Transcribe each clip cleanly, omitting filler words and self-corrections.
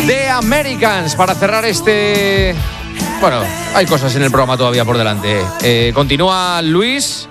The Americans para cerrar este... Bueno, hay cosas en el programa todavía por delante. Continúa Luis,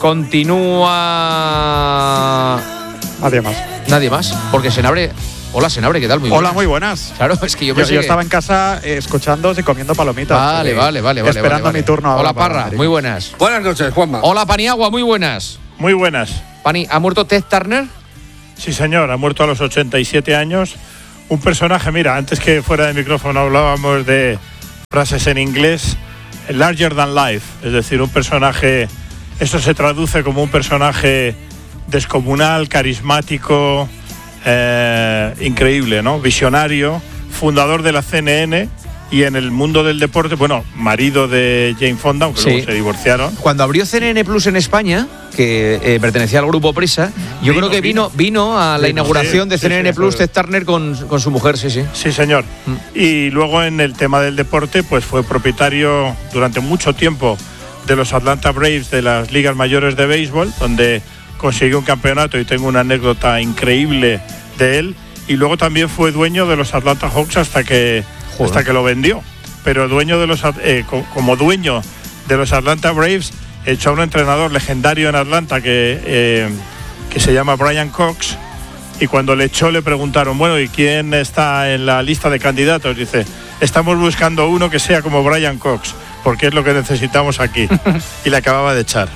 continúa... Nadie más, porque Senabre... Hola, Senabre, ¿qué tal? Muy buenas. Hola, muy buenas. Claro, es que yo estaba en casa escuchándoos y comiendo palomitas. Vale. Esperando mi turno. Hola, Parra, muy buenas. Buenas noches, Juanma. Hola, Paniagua, muy buenas. Muy buenas. Pani, ¿ha muerto Ted Turner? Sí, señor, ha muerto a los 87 años. Un personaje, mira, antes que fuera de micrófono hablábamos de frases en inglés, larger than life, es decir, un personaje, eso se traduce como un personaje descomunal, carismático, increíble, ¿no? Visionario, fundador de la CNN y en el mundo del deporte, bueno, marido de Jane Fonda, aunque luego se divorciaron. Cuando abrió CNN Plus en España, que pertenecía al grupo Prisa, yo creo que vino a la inauguración de CNN Plus Ted Turner con su mujer, sí. Sí, señor. Y luego en el tema del deporte, pues fue propietario durante mucho tiempo de los Atlanta Braves de las ligas mayores de béisbol, donde consiguió un campeonato y tengo una anécdota increíble de él. Y luego también fue dueño de los Atlanta Hawks hasta que lo vendió. Pero dueño de como dueño de los Atlanta Braves, echó a un entrenador legendario en Atlanta que se llama Brian Cox, y cuando le echó le preguntaron, bueno, ¿y quién está en la lista de candidatos? Dice, estamos buscando uno que sea como Brian Cox, porque es lo que necesitamos aquí. Y le acababa de echar.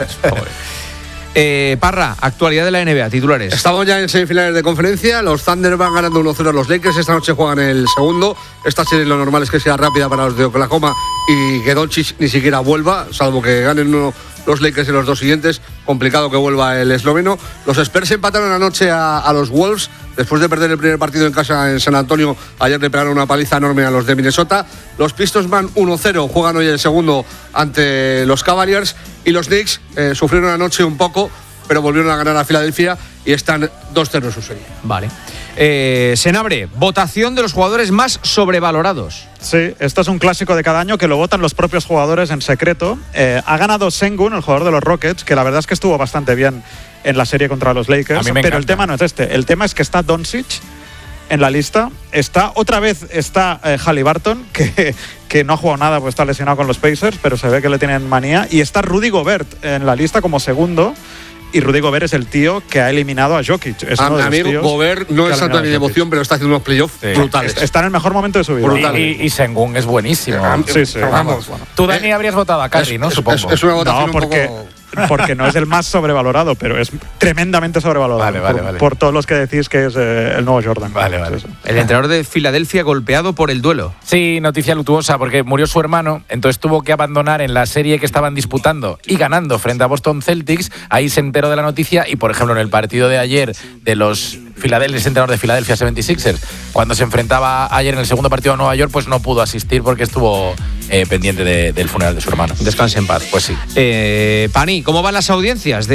Parra, actualidad de la NBA, titulares. Estamos ya en semifinales de conferencia. Los Thunder van ganando 1-0 a los Lakers. Esta noche juegan el segundo. Esta serie lo normal es que sea rápida para los de Oklahoma y que Doncic ni siquiera vuelva, salvo que ganen los Lakers en los dos siguientes. Complicado que vuelva el esloveno. Los Spurs empataron anoche a los Wolves. Después de perder el primer partido en casa en San Antonio, ayer le pegaron una paliza enorme a los de Minnesota. Los Pistons van 1-0, juegan hoy el segundo ante los Cavaliers. Y los Knicks sufrieron anoche un poco, pero volvieron a ganar a Filadelfia y están 2-0 en su serie. Vale. Senabre, votación de los jugadores más sobrevalorados. Sí, esto es un clásico de cada año que lo votan los propios jugadores en secreto. Ha ganado Sengun, el jugador de los Rockets, que la verdad es que estuvo bastante bien en la serie contra los Lakers. Pero encanta. El tema no es este. El tema es que está Doncic en la lista. Otra vez está Haliburton, que no ha jugado nada porque está lesionado con los Pacers, pero se ve que le tienen manía. Y está Rudy Gobert en la lista como segundo. Y Rudy Gobert es el tío que ha eliminado a Jokic. Amigo, Gobert no es santo de mi devoción, pero está haciendo unos playoffs brutales. Está en el mejor momento de su vida. Y Sengun es buenísimo. Sí. Vamos. Tú, Dani, habrías votado a Curry, ¿no? Supongo. Es una votación porque no es el más sobrevalorado, pero es tremendamente sobrevalorado. Vale. Por todos los que decís que es el nuevo Jordan. Vale. Sí. El entrenador de Filadelfia golpeado por el duelo. Sí, noticia luctuosa, porque murió su hermano, entonces tuvo que abandonar en la serie que estaban disputando y ganando frente a Boston Celtics. Ahí se enteró de la noticia y, por ejemplo, en el partido de ayer de los Philadelphia, el entrenador de Philadelphia 76ers, cuando se enfrentaba ayer en el segundo partido a Nueva York, pues no pudo asistir porque estuvo pendiente del funeral de su hermano. Descanse en paz. Pues sí. Pani, ¿cómo van las audiencias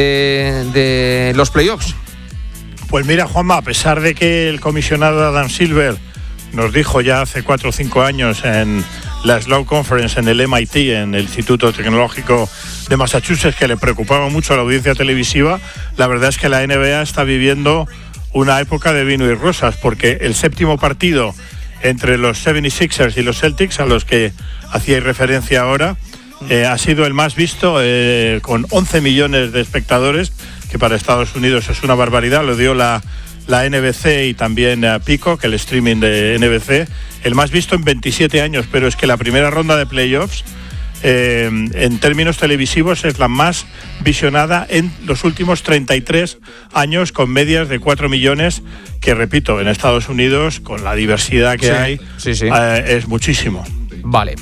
de los playoffs? Pues mira, Juanma, a pesar de que el comisionado Adam Silver nos dijo ya hace 4 o 5 años en la Sloan Conference en el MIT, en el Instituto Tecnológico de Massachusetts, que le preocupaba mucho la audiencia televisiva, la verdad es que la NBA está viviendo una época de vino y rosas, porque el séptimo partido entre los 76ers y los Celtics, a los que hacíais referencia ahora, ha sido el más visto, con 11 millones de espectadores, que para Estados Unidos es una barbaridad. Lo dio la NBC y también Peacock, el streaming de NBC, el más visto en 27 años, pero es que la primera ronda de playoffs, en términos televisivos, es la más visionada en los últimos 33 años, con medias de 4 millones, que, repito, en Estados Unidos, con la diversidad que hay, es muchísimo. Vale.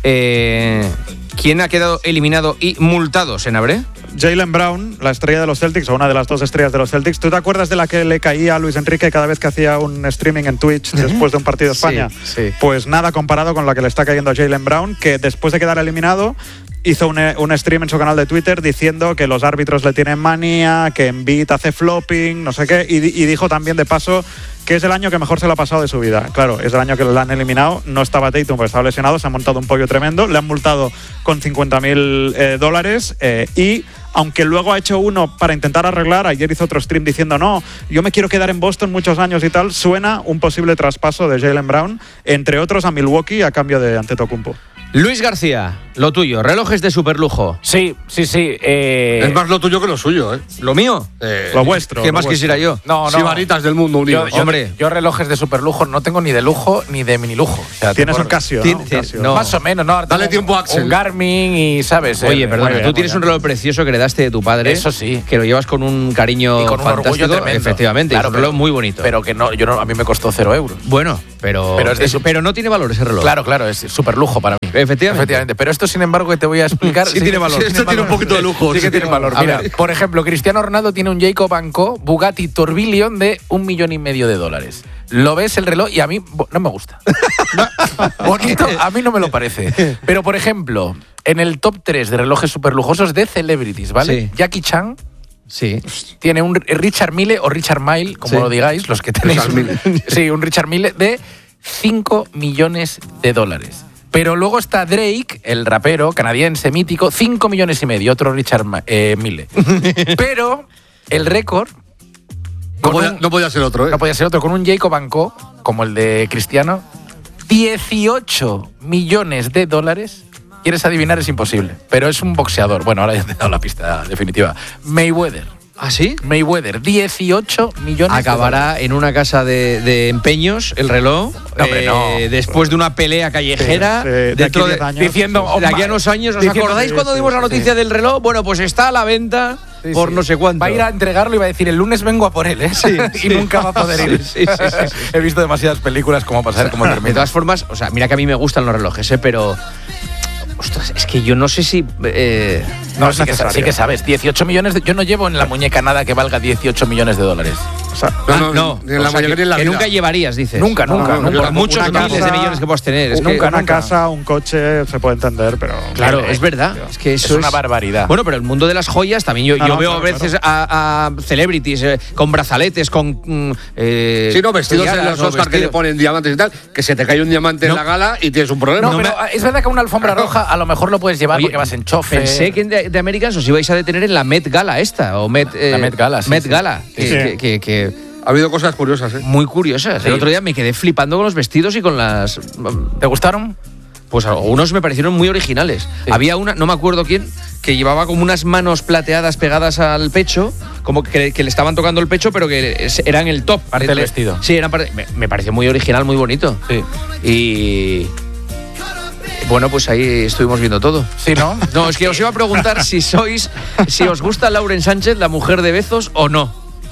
¿Quién ha quedado eliminado y multado, Senabre? Jaylen Brown, la estrella de los Celtics, o una de las dos estrellas de los Celtics. ¿Tú te acuerdas de la que le caía a Luis Enrique cada vez que hacía un streaming en Twitch después de un partido de España? Sí. Pues nada comparado con la que le está cayendo a Jaylen Brown, que después de quedar eliminado hizo un stream en su canal de Twitter diciendo que los árbitros le tienen manía, que Embiid hace flopping, no sé qué, y dijo también de paso que es el año que mejor se le ha pasado de su vida. Claro, es el año que lo han eliminado, no estaba Tatum porque estaba lesionado, se ha montado un pollo tremendo, le han multado con $50,000 y aunque luego ha hecho uno para intentar arreglar. Ayer hizo otro stream diciendo, no, yo me quiero quedar en Boston muchos años y tal. Suena un posible traspaso de Jaylen Brown, entre otros a Milwaukee, a cambio de Antetokounmpo. Luis García, lo tuyo, relojes de superlujo. Sí. Es más lo tuyo que lo suyo, ¿eh? ¿Lo mío? Lo vuestro. ¿Qué lo más vuestro. quisiera yo? No. Sibaritas del mundo unido. Yo relojes de superlujo no tengo ni de lujo ni de mini lujo. O sea, Tienes tengo- un Casio, Tien- ¿no? Un tien- Casio. no. Más o menos, ¿no? Ahora Dale tengo tiempo a Axel. Un Garmin y, ¿sabes? Oye, perdona, muy bien, tú tienes muy un reloj precioso que heredaste de tu padre. Eso sí. Que lo llevas con un cariño Y con un fantástico. orgullo tremendo. Efectivamente, Claro, es un reloj muy bonito. Pero que no, a mí me costó 0 euros. Bueno, pero Pero no tiene valor ese reloj. Claro, es súper lujo para mí. Efectivamente. Pero esto, sin embargo, que te voy a explicar. Sí tiene valor. Sí, esto tiene un poquito de lujo. Sí que tiene valor. A Mira, ver. por ejemplo, Cristiano Ronaldo tiene un Jacob & Co. Bugatti Tourbillon de $1,5 millones. Lo ves el reloj y a mí no me gusta. Bonito, a mí no me lo parece. Pero, por ejemplo, en el top 3 de relojes superlujosos de celebrities, ¿vale? Sí. Jackie Chan Sí. tiene un Richard Mille o Richard Mille, como Sí. lo digáis, los que tenéis. Richard Mille. Sí, un Richard Mille de $5 millones. Pero luego está Drake, el rapero canadiense mítico, $5,5 millones, otro Richard Mille. Pero el récord No podía ser otro, ¿eh? no podía ser otro, con un Jacob & Co., como el de Cristiano, $18 millones. ¿Quieres adivinar? Es imposible. Pero es un boxeador. Bueno, ahora ya te he dado la pista definitiva. Mayweather. ¿Ah, sí? Mayweather, $18 millones. Acabará en una casa de empeños el reloj. No, hombre, no. Después de una pelea callejera. Sí, de dentro aquí 10 años. Diciendo, de aquí a unos años, ¿os Diciendo- acordáis cuando dimos la noticia del reloj? Bueno, pues está a la venta por no sé cuánto. Va a ir a entregarlo y va a decir, el lunes vengo a por él, ¿eh? y nunca va a poder ir. Sí. He visto demasiadas películas como para saber cómo De termina. todas formas, o sea, mira que a mí me gustan los relojes, pero. Ostras, es que yo no sé si. No, es sí que, necesario. sí que sabes, 18 millones. Yo no llevo en la muñeca nada que valga $18 millones. O sea, No, ni en la mayoría ni en la que vida. nunca llevarías, dices. Nunca. no, Por yo muchos una miles casa- de millones que puedas tener. Es que nunca una nunca. casa, un coche, se puede entender, pero... Claro, es verdad. Es que eso Es una barbaridad. Bueno, pero el mundo de las joyas también. Yo No, veo claro, a veces a celebrities con brazaletes, con. Sí, no, vestidos en tiaras, los o Oscar que le vestidos. ponen diamantes y tal, que se te cae un diamante en la gala y tienes un problema. No, pero es verdad que una alfombra roja a lo mejor lo puedes llevar Oye, porque vas en chofer. Pensé que de Americans os ibais a detener en la Met Gala esta, o Met, La Met Gala, sí, Met sí. Gala, Sí. que Ha habido cosas curiosas, ¿eh? muy curiosas. Sí. El otro día me quedé flipando con los vestidos y con las. ¿Te gustaron? Pues algunos me parecieron muy originales. Sí. Había una, no me acuerdo quién, que llevaba como unas manos plateadas pegadas al pecho, como que le estaban tocando el pecho, pero que eran el top. Parte del vestido. Sí, me pareció muy original, muy bonito. Sí. Y. Bueno, pues ahí estuvimos viendo todo. Sí, ¿no? No, es que os iba a preguntar si os gusta Lauren Sánchez, la mujer de Bezos, o no.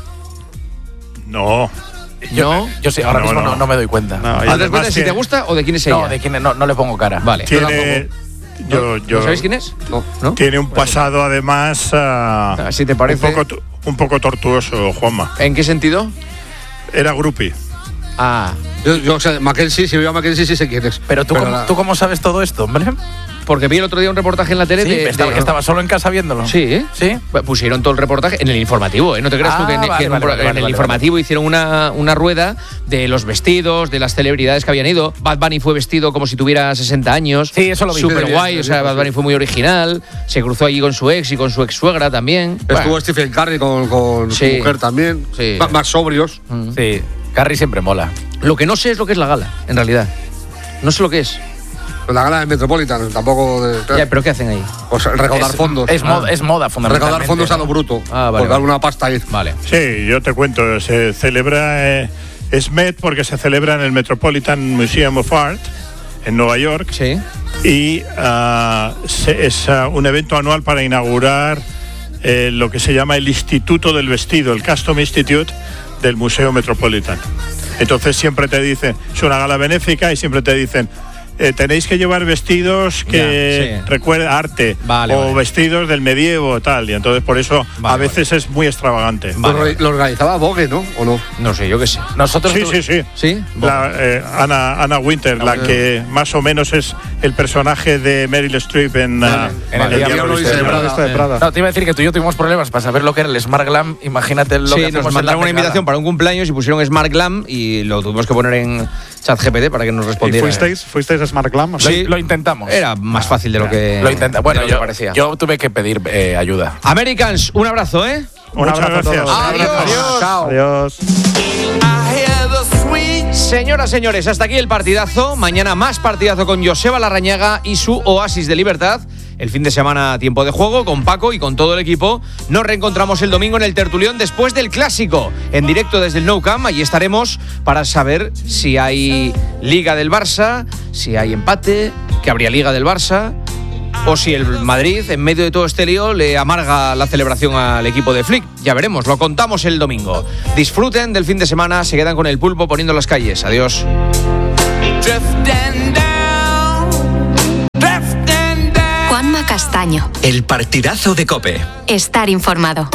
No. ¿No? Yo sé, ahora No, mismo no. no me doy cuenta. No, ¿Ah, y te das además cuenta de si que- te gusta o de quién es ella? No, de quién no le pongo cara. Vale. Tiene, ¿No sabéis quién es? No. tiene un pasado además Si te parece. un poco tortuoso, Juanma. ¿En qué sentido? Era groupie. Ah, Yo, o sea, Mackenzie, si veo a Mackenzie, sí sé quién es. Pero tú, la- ¿tú cómo sabes todo esto, hombre? porque vi el otro día un reportaje en la tele Sí, de. que estaba solo en casa viéndolo. Sí, ¿eh? Sí. Pusieron todo el reportaje en el informativo, ¿eh? No te creas tú que, Ah, vale, en, un vale, en el vale, informativo hicieron una rueda de los vestidos, de las celebridades que habían ido. Bad Bunny fue vestido como si tuviera 60 años. Sí, eso lo vi. Súper Sí, guay, sí, o sea, sí, Bad Bunny fue muy original. Se cruzó allí con su ex y con su ex suegra también. Estuvo Bueno, Stephen Curry con Sí. su mujer también. Sí. Más sobrios. Sí. Carrie siempre mola. lo que no sé es lo que es la gala, en realidad. No sé lo que es. La gala de Metropolitan, tampoco de. Ya, ¿pero qué hacen ahí? Pues recaudar Es- fondos. Es moda, fundamentalmente. Recaudar fondos a lo bruto. Ah, vale, Porque vale. alguna pasta ahí. Vale. Sí, yo te cuento, se celebra, es Met porque se celebra en el Metropolitan Museum of Art en Nueva York Sí. y es un evento anual para inaugurar lo que se llama el Instituto del Vestido, el Custom Institute del Museo Metropolitan. Entonces siempre te dicen, es una gala benéfica y siempre te dicen, tenéis que llevar vestidos que Ya, sí. recuerden arte Vale, o vale. vestidos del medievo tal, y entonces por eso Vale, a veces es muy extravagante. Vale. Lo organizaba Vogue, ¿no? ¿O no? No sé, yo qué sé. Nosotros Sí, sí, sí. ¿Sí? Anna Winter, la que más o menos es el personaje de Meryl Streep en el Diablo Viste de Prada. Esto de Prada. No, te iba a decir que tú y yo tuvimos problemas para saber lo que era el Smart Glam. Imagínate lo que Sí, hacemos nos en la mandaron una Met Gala. invitación para un cumpleaños y pusieron Smart Glam y lo tuvimos que poner en ChatGPT para que nos ¿Y respondiera. fuisteis Smart Glam. Sí. Lo intentamos. Era más fácil de lo que, Lo intenta. Bueno, de lo que parecía. yo tuve que pedir ayuda. Americans, un abrazo, ¿eh? Un Muchas abrazo a gracias. todos. Adiós. Chao. Adiós. Señoras, señores, hasta aquí el partidazo. Mañana más partidazo con Joseba Larrañaga y su Oasis de Libertad. El fin de semana tiempo de juego con Paco y con todo el equipo. Nos reencontramos el domingo en el tertulión después del Clásico, en directo desde el Nou Camp. Allí estaremos para saber si hay Liga del Barça, si hay empate, que habría Liga del Barça, o si el Madrid, en medio de todo este lío, le amarga la celebración al equipo de Flick. Ya veremos, lo contamos el domingo. Disfruten del fin de semana, se quedan con el pulpo poniendo las calles. Adiós. Juanma Castaño. El partidazo de COPE. Estar informado.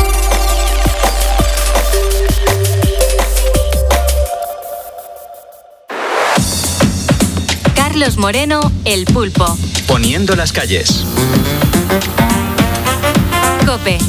Carlos Moreno, El Pulpo. Poniendo las calles. COPE.